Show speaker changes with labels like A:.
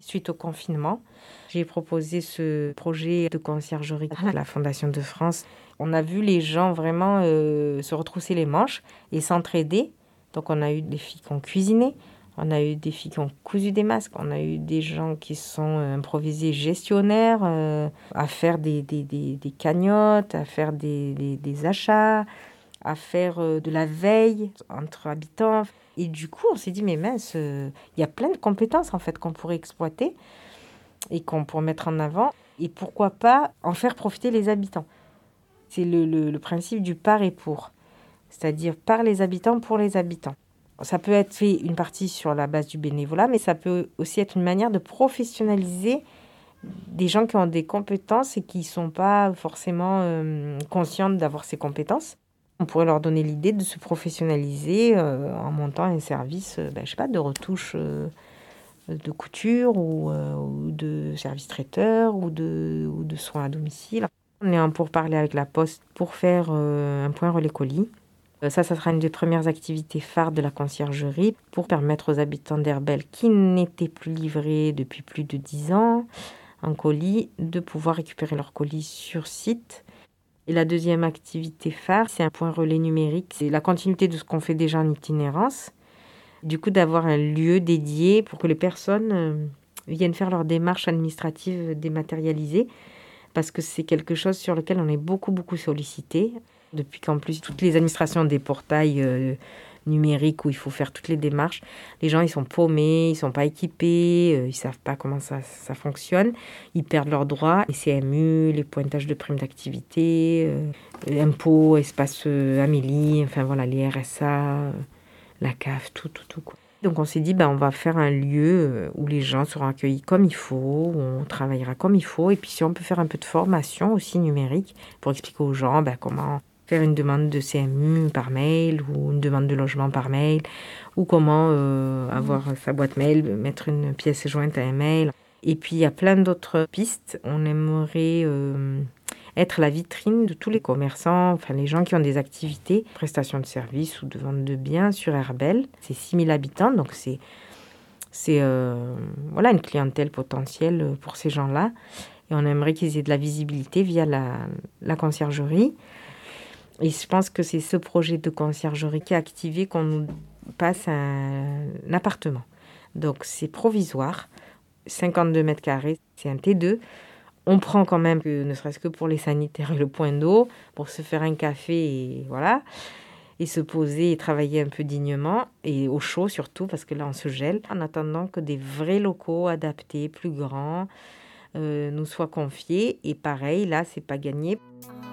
A: Suite au confinement, j'ai proposé ce projet de conciergerie à la Fondation de France. On a vu les gens vraiment se retrousser les manches et s'entraider. Donc on a eu des filles qui ont cuisiné, on a eu des filles qui ont cousu des masques, on a eu des gens qui sont improvisés gestionnaires, à faire des cagnottes, à faire des achats, à faire de la veille entre habitants. Et du coup, on s'est dit, mais mince, il y a plein de compétences en fait qu'on pourrait exploiter et qu'on pourrait mettre en avant. Et pourquoi pas en faire profiter les habitants. C'est le principe du par et pour, c'est-à-dire par les habitants pour les habitants. Ça peut être fait une partie sur la base du bénévolat, mais ça peut aussi être une manière de professionnaliser des gens qui ont des compétences et qui ne sont pas forcément conscientes d'avoir ces compétences. On pourrait leur donner l'idée de se professionnaliser en montant un service, je sais pas, de retouche de couture ou de service traiteur ou de soins à domicile. On est en pourparlers avec la Poste pour faire un point relais colis. Ça sera une des premières activités phares de la conciergerie pour permettre aux habitants d'Herbel qui n'étaient plus livrés depuis plus de 10 ans en colis de pouvoir récupérer leurs colis sur site. Et la deuxième activité phare, c'est un point relais numérique. C'est la continuité de ce qu'on fait déjà en itinérance. Du coup, d'avoir un lieu dédié pour que les personnes viennent faire leurs démarches administratives dématérialisées, parce que c'est quelque chose sur lequel on est beaucoup, beaucoup sollicité. Depuis qu'en plus, toutes les administrations ont des portails numériques où il faut faire toutes les démarches, les gens, ils sont paumés, ils ne sont pas équipés, ils ne savent pas comment ça fonctionne. Ils perdent leurs droits, les CMU, les pointages de primes d'activité, impôts, espace Amélie, enfin voilà, les RSA, la CAF, tout, quoi. Donc on s'est dit, on va faire un lieu où les gens seront accueillis comme il faut, où on travaillera comme il faut. Et puis si on peut faire un peu de formation aussi numérique pour expliquer aux gens comment faire une demande de CMU par mail ou une demande de logement par mail, ou comment avoir sa boîte mail, mettre une pièce jointe à un mail. Et puis il y a plein d'autres pistes. On aimerait être la vitrine de tous les commerçants, enfin les gens qui ont des activités, prestations de services ou de vente de biens sur Herbel. C'est 6000 habitants, donc c'est une clientèle potentielle pour ces gens-là. Et on aimerait qu'ils aient de la visibilité via la conciergerie. Et je pense que c'est ce projet de conciergerie qui a activé qu'on nous passe un appartement. Donc c'est provisoire, 52 mètres carrés, c'est un T2. On prend quand même, ne serait-ce que pour les sanitaires et le point d'eau, pour se faire un café et voilà, et se poser et travailler un peu dignement, et au chaud surtout, parce que là on se gèle, en attendant que des vrais locaux adaptés, plus grands, nous soient confiés. Et pareil, là c'est pas gagné.